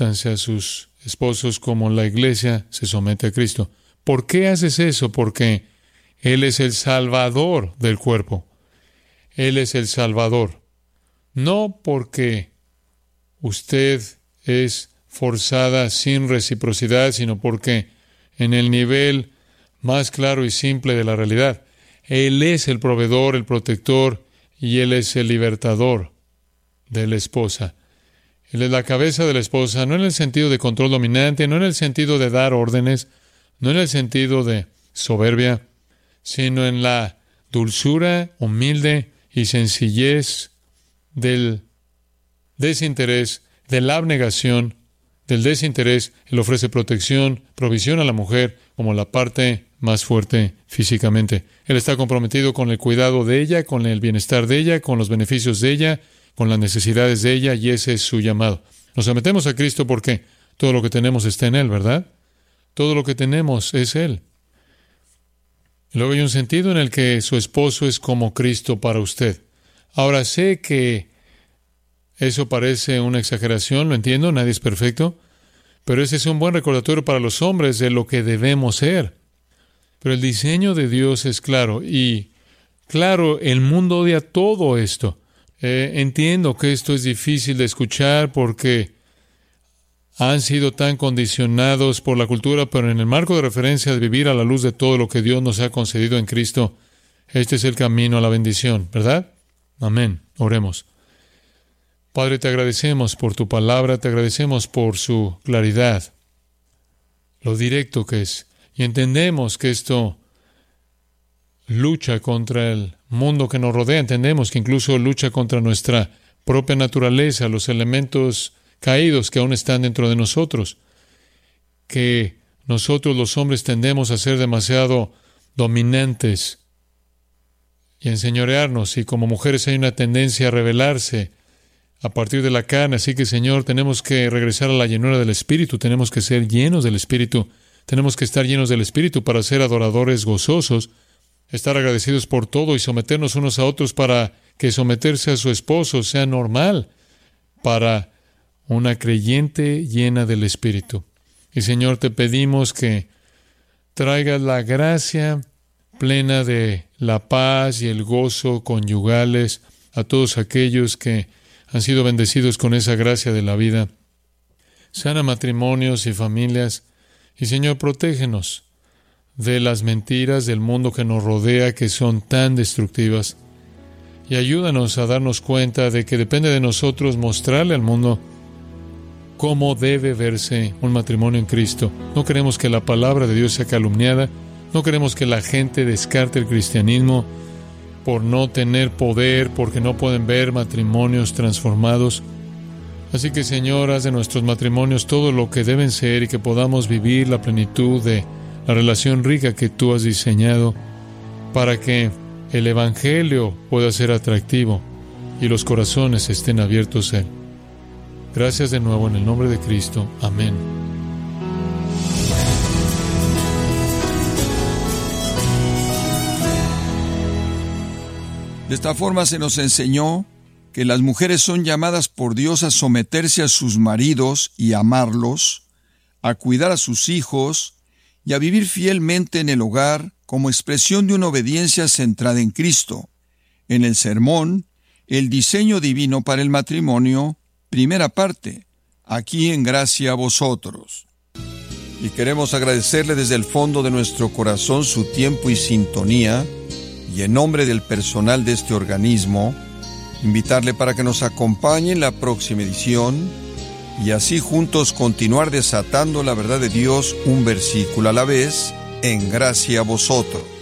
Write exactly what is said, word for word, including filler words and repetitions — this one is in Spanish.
a sus esposos como la iglesia se somete a Cristo. ¿Por qué haces eso? Porque Él es el Salvador del cuerpo. Él es el Salvador. No porque usted es forzada sin reciprocidad, sino porque en el nivel más claro y simple de la realidad, Él es el proveedor, el protector, y Él es el libertador de la esposa. Él es la cabeza de la esposa, no en el sentido de control dominante, no en el sentido de dar órdenes, no en el sentido de soberbia, sino en la dulzura, humilde y sencillez del desinterés, de la abnegación, del desinterés. Él ofrece protección, provisión a la mujer como la parte más fuerte físicamente. Él está comprometido con el cuidado de ella, con el bienestar de ella, con los beneficios de ella, con las necesidades de ella, y ese es su llamado. Nos sometemos a Cristo porque todo lo que tenemos está en Él, ¿verdad? Todo lo que tenemos es Él. Y luego hay un sentido en el que su esposo es como Cristo para usted. Ahora, sé que eso parece una exageración, lo entiendo, nadie es perfecto, pero ese es un buen recordatorio para los hombres de lo que debemos ser. Pero el diseño de Dios es claro, y claro, el mundo odia todo esto. Eh, entiendo que esto es difícil de escuchar porque han sido tan condicionados por la cultura, pero en el marco de referencia de vivir a la luz de todo lo que Dios nos ha concedido en Cristo, este es el camino a la bendición, ¿verdad? Amén. Oremos. Padre, te agradecemos por tu palabra, te agradecemos por su claridad, lo directo que es, y entendemos que esto lucha contra el mundo que nos rodea, entendemos que incluso lucha contra nuestra propia naturaleza, los elementos caídos que aún están dentro de nosotros, que nosotros los hombres tendemos a ser demasiado dominantes y a enseñorearnos, y como mujeres hay una tendencia a rebelarse a partir de la carne. Así que, Señor, tenemos que regresar a la llenura del Espíritu, tenemos que ser llenos del Espíritu, tenemos que estar llenos del Espíritu para ser adoradores gozosos, estar agradecidos por todo y someternos unos a otros para que someterse a su esposo sea normal para una creyente llena del Espíritu. Y, Señor, te pedimos que traigas la gracia plena de la paz y el gozo conyugales a todos aquellos que han sido bendecidos con esa gracia de la vida. Sana matrimonios y familias. Y, Señor, protégenos de las mentiras del mundo que nos rodea, que son tan destructivas. Y ayúdanos a darnos cuenta de que depende de nosotros mostrarle al mundo cómo debe verse un matrimonio en Cristo. No queremos que la palabra de Dios sea calumniada. No queremos que la gente descarte el cristianismo por no tener poder, porque no pueden ver matrimonios transformados. Así que, Señor, haz de nuestros matrimonios todo lo que deben ser y que podamos vivir la plenitud de la relación rica que tú has diseñado para que el Evangelio pueda ser atractivo y los corazones estén abiertos a Él. Gracias de nuevo en el nombre de Cristo. Amén. De esta forma se nos enseñó que las mujeres son llamadas por Dios a someterse a sus maridos y amarlos, a cuidar a sus hijos y a vivir fielmente en el hogar como expresión de una obediencia centrada en Cristo. En el sermón, el diseño divino para el matrimonio, primera parte, aquí en Gracia a Vosotros. Y queremos agradecerle desde el fondo de nuestro corazón su tiempo y sintonía, y en nombre del personal de este organismo, invitarle para que nos acompañe en la próxima edición y así juntos continuar desatando la verdad de Dios un versículo a la vez en Gracia a Vosotros.